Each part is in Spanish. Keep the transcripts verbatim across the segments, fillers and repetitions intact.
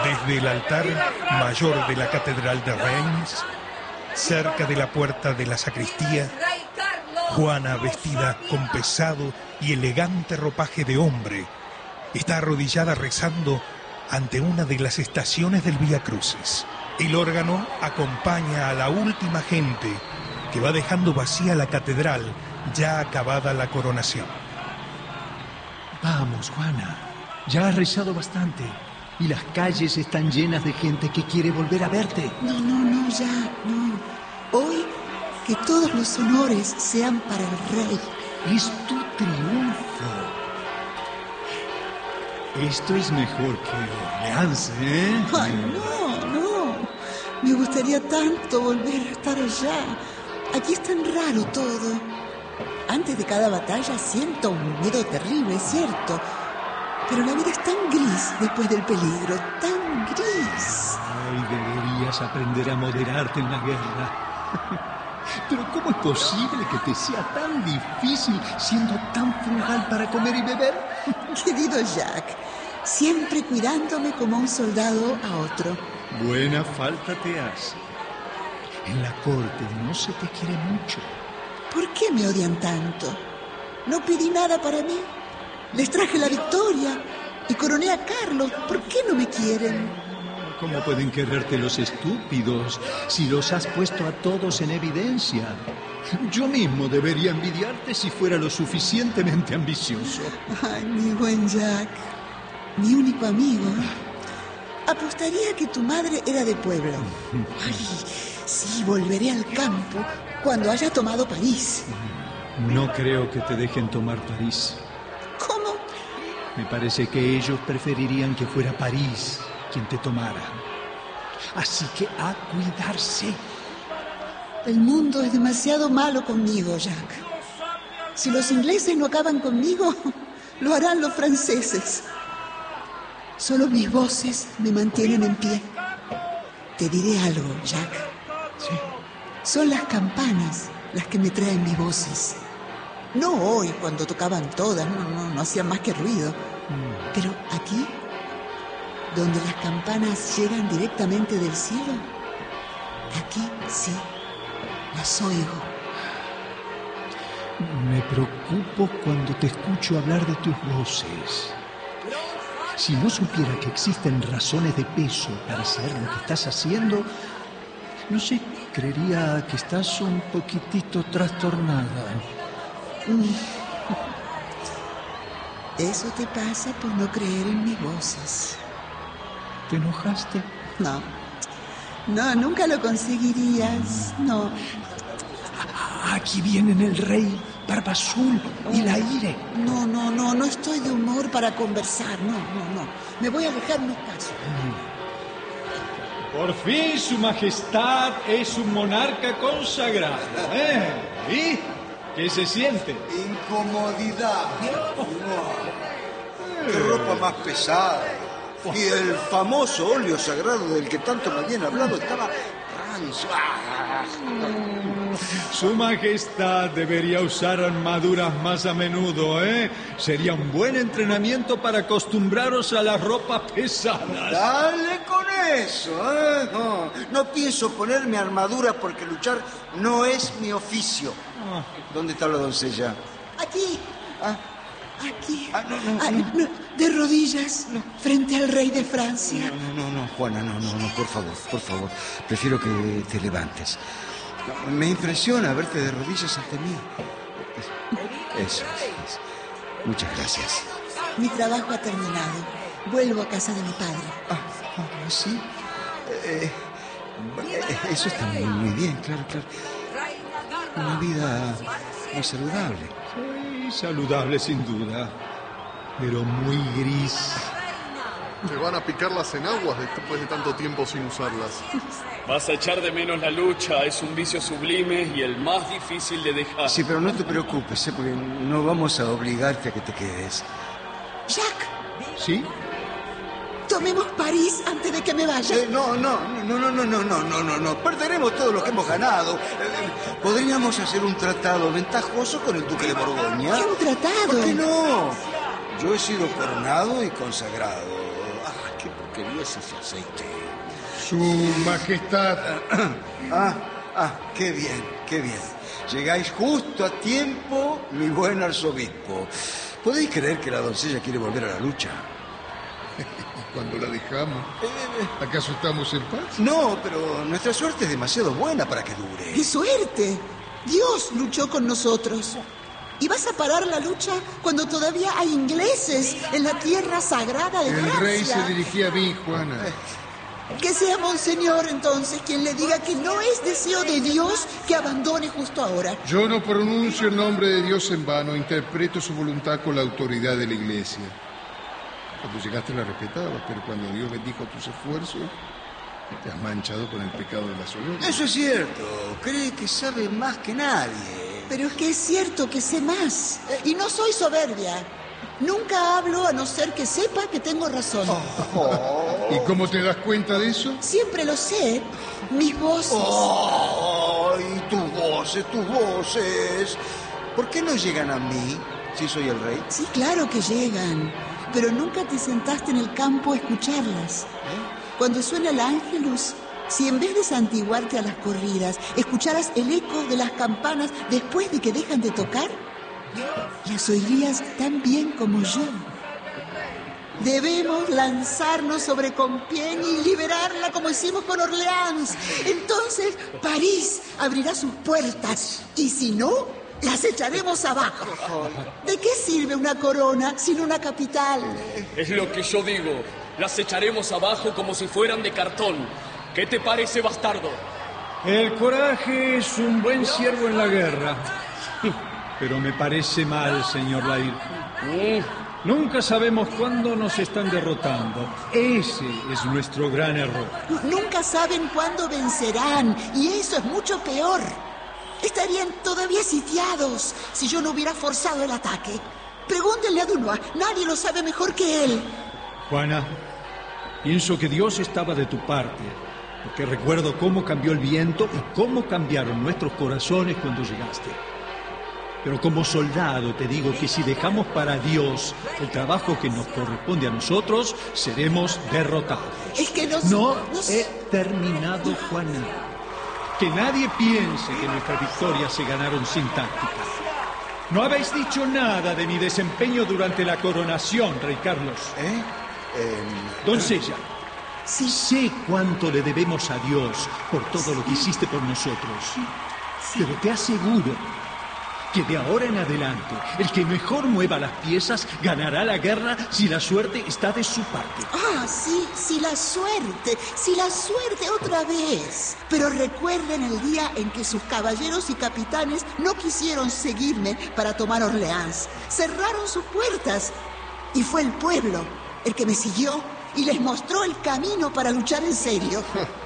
Desde el altar mayor de la Catedral de Reims, cerca de la puerta de la sacristía, Juana, vestida con pesado y elegante ropaje de hombre, está arrodillada rezando ante una de las estaciones del Vía Crucis. El órgano acompaña a la última gente que va dejando vacía la catedral, ya acabada la coronación. Vamos, Juana, ya has rezado bastante y las calles están llenas de gente que quiere volver a verte. No, no, no, ya, no. Hoy, que todos los honores sean para el rey. Es tu triunfo. Esto es mejor que Orleans, ¿eh? Ay, no, no. Me gustaría tanto volver a estar allá. Aquí es tan raro todo. Antes de cada batalla siento un miedo terrible, es cierto. Pero la vida es tan gris después del peligro, tan gris. Ay, deberías aprender a moderarte en la guerra. Pero ¿cómo es posible que te sea tan difícil siendo tan frugal para comer y beber? Querido Jack, siempre cuidándome como un soldado a otro. Buena falta te hace. En la corte no se te quiere mucho. ¿Por qué me odian tanto? No pedí nada para mí. Les traje la victoria y coroné a Carlos. ¿Por qué no me quieren? ¿Cómo pueden quererte los estúpidos si los has puesto a todos en evidencia? Yo mismo debería envidiarte si fuera lo suficientemente ambicioso. Ay, mi buen Jack, mi único amigo. Apostaría que tu madre era de pueblo. Ay, sí, volveré al campo cuando haya tomado París. No creo que te dejen tomar París. ¿Cómo? Me parece que ellos preferirían que fuera París quien te tomara. Así que a cuidarse. El mundo es demasiado malo conmigo, Jack. Si los ingleses no acaban conmigo, lo harán los franceses. Solo mis voces me mantienen en pie. Te diré algo, Jack. Sí. Son las campanas las que me traen mis voces. No hoy, cuando tocaban todas, no, no, no hacían más que ruido. Mm. Pero aquí, donde las campanas llegan directamente del cielo, aquí sí, las oigo. Me preocupo cuando te escucho hablar de tus voces. Si no supiera que existen razones de peso para hacer lo que estás haciendo, no sé, creería que estás un poquitito trastornada. Mm. Eso te pasa por no creer en mis voces. ¿Te enojaste? No. No, nunca lo conseguirías. No. Aquí vienen el rey, Barba Azul y la Ire. No, no, no, no estoy de humor para conversar. No, no, no. Me voy a alejar unos pasos. Por fin su majestad es un monarca consagrado, ¿eh? ¿Y qué se siente? Incomodidad. Qué ropa más pesada. Y el famoso óleo sagrado del que tanto me habían hablado estaba rancio. Su majestad debería usar armaduras más a menudo, ¿eh? Sería un buen entrenamiento para acostumbraros a las ropas pesadas. Dale con eso, ¿eh? No, no pienso ponerme armadura porque luchar no es mi oficio. ¿Dónde está la doncella? Aquí. ¿Ah? Aquí. Ah, no, no, ah, no. no, de rodillas, no. Frente al rey de Francia. No, no, no, no, Juana, no, no, no, por favor, por favor. Prefiero que te levantes. Me impresiona verte de rodillas ante mí. Eso, eso. Muchas gracias. Mi trabajo ha terminado. Vuelvo a casa de mi padre. Ah, ah ¿sí? Eh, eso está muy, muy bien, claro, claro. Una vida muy saludable. Sí, saludable sin duda, pero muy gris. Te van a picar las enaguas después de tanto tiempo sin usarlas. Vas a echar de menos la lucha, es un vicio sublime y el más difícil de dejar. Sí, pero no te preocupes, ¿eh? Porque no vamos a obligarte a que te quedes. Jack. ¿Sí? Tomemos París antes de que me vaya. Eh, no, no, no, no, no, no, no, no, no, no. Perderemos todo lo que hemos ganado. Eh, podríamos hacer un tratado ventajoso con el duque de Borgoña. ¿Qué un tratado? ¿Por qué no? Yo he sido coronado y consagrado. Ah, ¿qué, ¿por que diese ese aceite. Su Majestad. Ah, ah, qué bien, qué bien. Llegáis justo a tiempo, mi buen arzobispo. ¿Podéis creer que la doncella quiere volver a la lucha? Cuando la dejamos, ¿acaso estamos en paz? No, pero nuestra suerte es demasiado buena para que dure. ¡Qué suerte! Dios luchó con nosotros. ¿Y vas a parar la lucha cuando todavía hay ingleses en la tierra sagrada de El Francia? rey se dirigía a mí, Juana. Que sea Monseñor entonces quien le diga que no es deseo de Dios que abandone justo ahora. Yo no pronuncio el nombre de Dios en vano, interpreto su voluntad con la autoridad de la Iglesia. Cuando llegaste la respetabas, pero cuando Dios bendijo tus esfuerzos, te has manchado con el pecado de la soberbia. Eso es cierto. Cree que sabe más que nadie. Pero es que es cierto que sé más. Y no soy soberbia. Nunca hablo a no ser que sepa que tengo razón. ¿Y cómo te das cuenta de eso? Siempre lo sé. Mis voces. ¡Ay, tus voces, tus voces! ¿Por qué no llegan a mí si soy el rey? Sí, claro que llegan. Pero nunca te sentaste en el campo a escucharlas. Cuando suena el ángelus, si en vez de santiguarte a las corridas, escucharas el eco de las campanas después de que dejan de tocar, las oirías tan bien como yo. Debemos lanzarnos sobre Compiègne y liberarla como hicimos con Orleans. Entonces París abrirá sus puertas y si no, las echaremos abajo. ¿De qué sirve una corona sin una capital? Es lo que yo digo. Las echaremos abajo como si fueran de cartón. ¿Qué te parece, bastardo? El coraje es un buen siervo en la guerra. Pero me parece mal, señor Lair. Mm. Nunca sabemos cuándo nos están derrotando. Ese es nuestro gran error. Nunca saben cuándo vencerán, y eso es mucho peor. Estarían todavía sitiados si yo no hubiera forzado el ataque. Pregúntenle a Dunois, nadie lo sabe mejor que él. Juana, pienso que Dios estaba de tu parte, porque recuerdo cómo cambió el viento y cómo cambiaron nuestros corazones cuando llegaste. Pero como soldado te digo que si dejamos para Dios el trabajo que nos corresponde a nosotros, seremos derrotados. Es que nos... No nos... he terminado, Juana. Que nadie piense que nuestras victorias se ganaron sin táctica. No habéis dicho nada de mi desempeño durante la coronación, Rey Carlos. ¿Eh? Eh... Doncella, Sí. sé cuánto le debemos a Dios por todo lo que hiciste por nosotros. Pero te aseguro que de ahora en adelante, el que mejor mueva las piezas ganará la guerra si la suerte está de su parte. Ah, sí, sí, la suerte, sí, la suerte otra vez. Pero recuerden el día en que sus caballeros y capitanes no quisieron seguirme para tomar Orleans. Cerraron sus puertas y fue el pueblo el que me siguió y les mostró el camino para luchar en serio.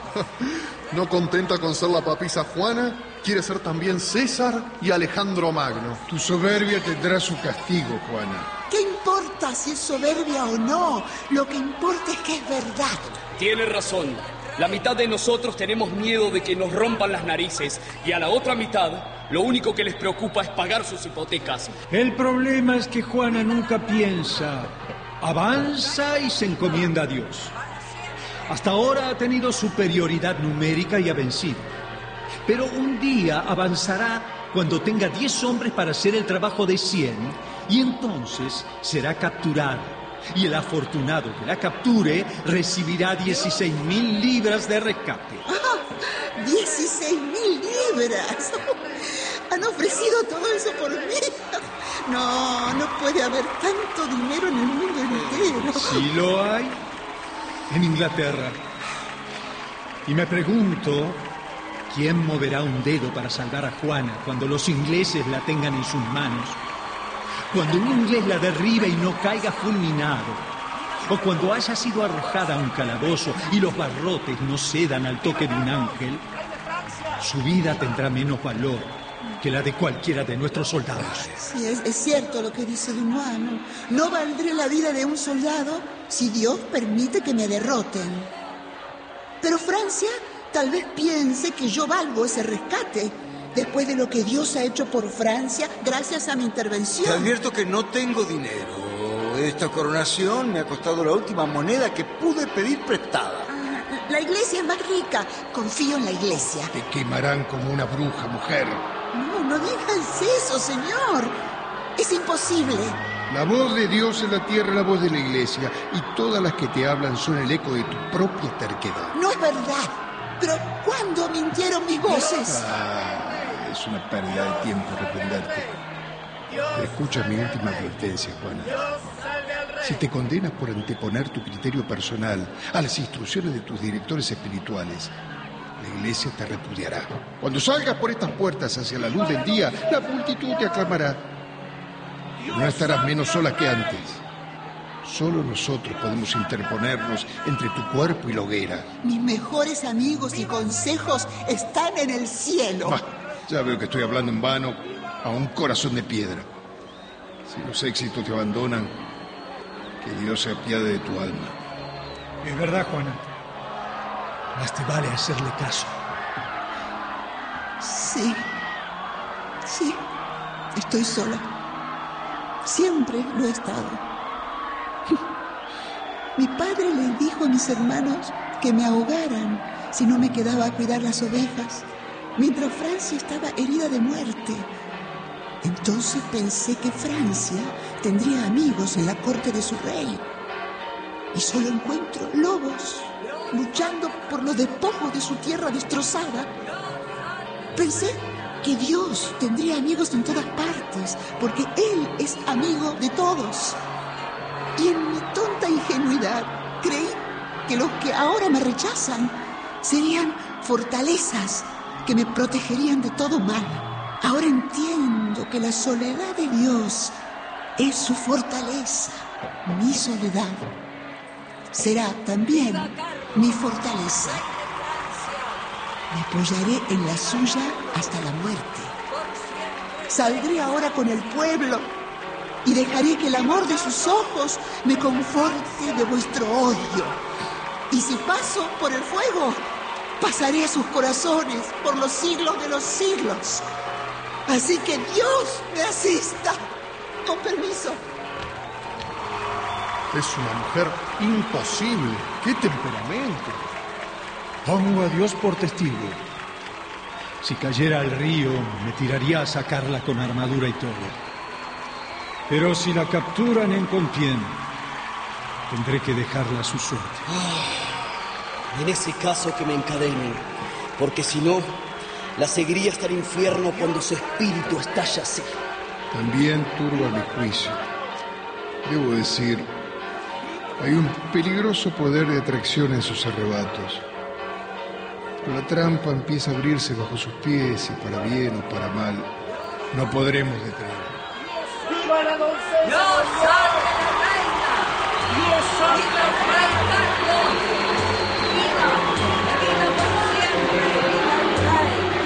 No contenta con ser la papisa Juana, quiere ser también César y Alejandro Magno. Tu soberbia tendrá su castigo, Juana. ¿Qué importa si es soberbia o no? Lo que importa es que es verdad. Tiene razón. La mitad de nosotros tenemos miedo de que nos rompan las narices y a la otra mitad lo único que les preocupa es pagar sus hipotecas. El problema es que Juana nunca piensa, avanza y se encomienda a Dios. Hasta ahora ha tenido superioridad numérica y ha vencido. Pero un día avanzará cuando tenga diez hombres para hacer el trabajo de cien y entonces será capturada. Y el afortunado que la capture recibirá dieciséis mil libras de rescate. ¡Ah! ¡dieciséis mil libras! ¿Han ofrecido todo eso por mí? No, no puede haber tanto dinero en el mundo entero. Sí lo hay en Inglaterra. Y me pregunto, ¿quién moverá un dedo para salvar a Juana cuando los ingleses la tengan en sus manos? Cuando un inglés la derribe y no caiga fulminado. O cuando haya sido arrojada a un calabozo y los barrotes no cedan al toque de un ángel, su vida tendrá menos valor que la de cualquiera de nuestros soldados. Sí, es, es cierto lo que dice Dunois. No, no valdré la vida de un soldado si Dios permite que me derroten. Pero Francia tal vez piense que yo valgo ese rescate, después de lo que Dios ha hecho por Francia gracias a mi Te intervención. advierto que no tengo dinero. de esta coronación me ha costado la última moneda que pude pedir prestada. Ah, la iglesia es más rica. Confío en la iglesia. Te quemarán como una bruja, mujer. No, no digas eso, señor. Es imposible. La voz de Dios en la tierra es la voz de la iglesia, y todas las que te hablan son el eco de tu propia terquedad. No es verdad. Pero ¿cuándo mintieron mis voces? Ah, es una pérdida de tiempo reprenderte. Escucha mi última advertencia, Juana. Si te condenas por anteponer tu criterio personal a las instrucciones de tus directores espirituales, la iglesia te repudiará. Cuando salgas por estas puertas hacia la luz del día, la multitud te aclamará. No estarás menos sola que antes. Solo nosotros podemos interponernos entre tu cuerpo y la hoguera. Mis mejores amigos y consejos están en el cielo. Bah, ya veo que estoy hablando en vano a un corazón de piedra. Si los éxitos te abandonan, que Dios se apiade de tu alma. Es verdad, Juana. Más te vale hacerle caso. Sí, sí, estoy sola. Siempre lo he estado. Mi padre le dijo a mis hermanos que me ahogaran si no me quedaba a cuidar las ovejas, mientras Francia estaba herida de muerte. Entonces pensé que Francia tendría amigos en la corte de su rey. Y solo encuentro lobos luchando por los despojos de su tierra destrozada. Pensé que Dios tendría amigos en todas partes, porque Él es amigo de todos. Y en mi tonta ingenuidad creí que los que ahora me rechazan serían fortalezas que me protegerían de todo mal. Ahora entiendo que la soledad de Dios es su fortaleza. Mi soledad será también mi fortaleza. Me apoyaré en la suya hasta la muerte. Saldré ahora con el pueblo y dejaré que el amor de sus ojos me conforte de vuestro odio. Y si paso por el fuego, pasaré a sus corazones por los siglos de los siglos. Así que Dios me asista. Con permiso. Es una mujer imposible. ¡Qué temperamento! Pongo a Dios por testigo. Si cayera al río, me tiraría a sacarla con armadura y todo. Pero si la capturan en Compiègne, tendré que dejarla a su suerte. En ese caso que me encadenen, porque si no, la seguiría hasta el infierno cuando su espíritu estalla así. También turba mi juicio. Debo decir, hay un peligroso poder de atracción en sus arrebatos. Pero la trampa empieza a abrirse bajo sus pies y para bien o para mal, no podremos detenerla.